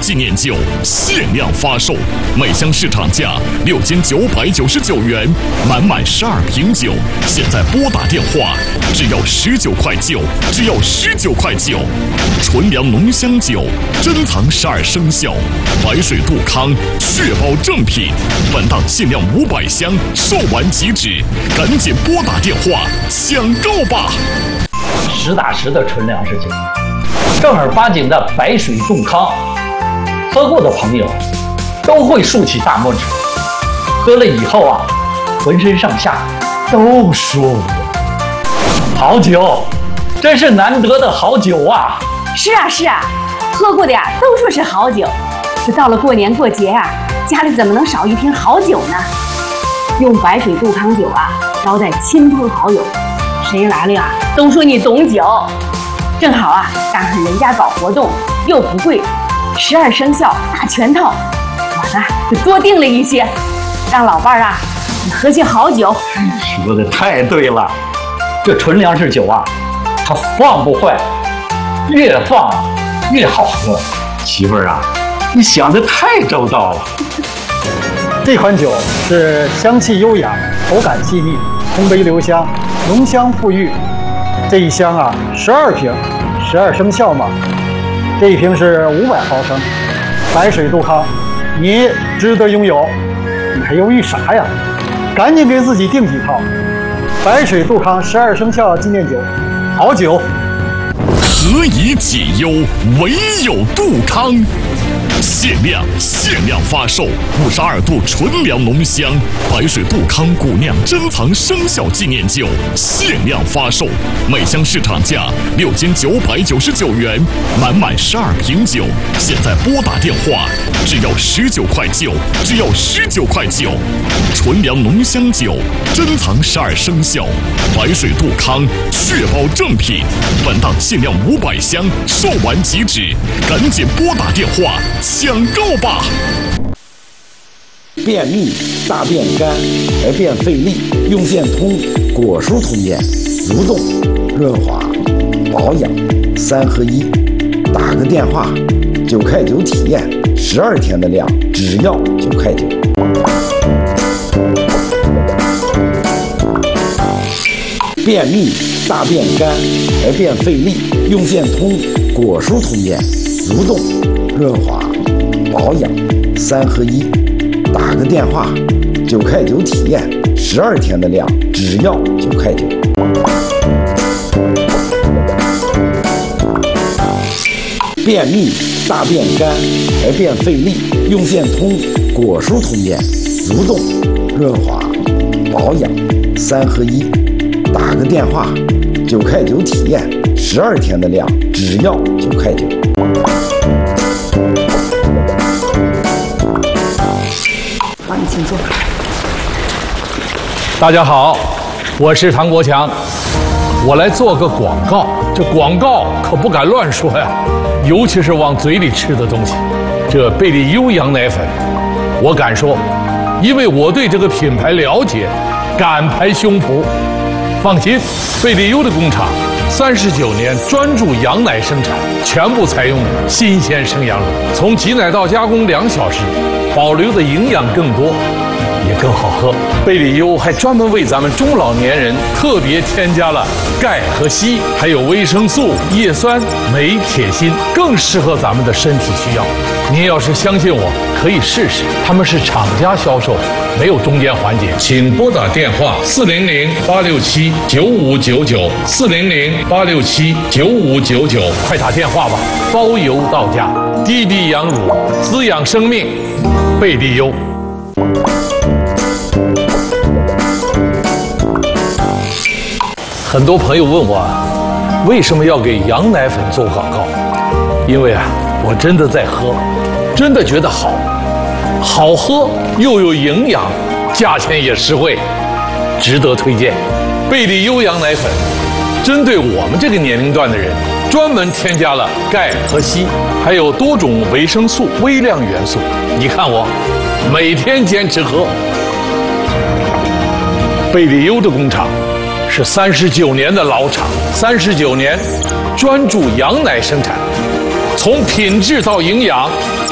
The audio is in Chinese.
纪念酒限量发售，每箱市场价6999元，满12瓶酒，现在拨打电话只要19块9，只要19块9。纯粮浓香酒，珍藏12生肖，白水杜康，确保正品。本档限量500箱，售完即止，赶紧拨打电话抢购吧！ 实打实的纯粮食酒，正儿八经的白水杜康，喝过的朋友都会竖起大拇指，喝了以后啊，浑身上下都舒服。好酒，真是难得的好酒啊！ 是啊，喝过的呀都说是好酒，这到了过年过节啊，家里怎么能少一瓶好酒呢？用白水杜康酒啊招待亲朋好友，谁来了呀都说你懂酒。正好啊赶上人家搞活动又不贵，12生肖大全套，我呢就多订了一些，让老伴儿啊喝些好酒。 说的太对了，这纯粮食酒啊，它放不坏，越放越好喝。媳妇儿啊，你想的太周到了。 这款酒是香气优雅，口感细腻，通杯留香，浓香馥郁。这一箱啊，12瓶，12生肖嘛。这一瓶是500毫升，白水杜康，你值得拥有。你还犹豫啥呀？赶紧给自己订几套。白水杜康12生肖纪念酒，好酒。 何以解忧，唯有杜康。限量发售52度纯粮浓香白水杜康古酿珍藏生肖纪念酒，限量发售，每箱市场价6999元，满12瓶酒，现在拨打电话只要19块9，只要19块9。纯粮浓香酒，珍藏12生肖，白水杜康，确保正品。本档限量500箱，售完即止，赶紧拨打电话抢购吧！ 便秘、大便干、排便费力，用便通果蔬通便，蠕动、润滑、保养3合1。打个电话，9块9体验，12天的量只要9块9。便秘、大便干、排便费力，用便通果蔬通便，蠕动、润滑、保养3合1。打个电话，9块9体验，12天的量只要9块9。便秘、大便干、排便费力，用便通果蔬通便，蠕动、润滑、保养3合1。打个电话，9块9体验，12天的量只要9块9。 请坐。 大家好，我是唐国强，我来做个广告。这广告可不敢乱说呀，尤其是往嘴里吃的东西。这贝利优羊奶粉，我敢说，因为我对这个品牌了解，敢拍胸脯。放心，贝利优的工厂39年专注羊奶生产，全部采用新鲜生羊乳，从挤奶到加工2小时，保留的营养更多，也更好喝。贝利优还专门为咱们中老年人特别添加了钙和硒，还有维生素、叶酸、镁、铁、锌，更适合咱们的身体需要。您要是相信我，可以试试。他们是厂家销售，没有中间环节。请拨打电话400-867-9599，400-867-9599，快打电话吧，包邮到家。滴滴羊乳，滋养生命，贝利优。很多朋友问我，为什么要给羊奶粉做广告？因为啊，我真的在喝，真的觉得好，好喝又有营养，价钱也实惠，值得推荐。贝利优羊奶粉针对我们这个年龄段的人，专门添加了钙和硒，还有多种维生素、微量元素。你看我每天坚持喝。贝利优的工厂是39年的老厂，39年专注羊奶生产，从品质到营养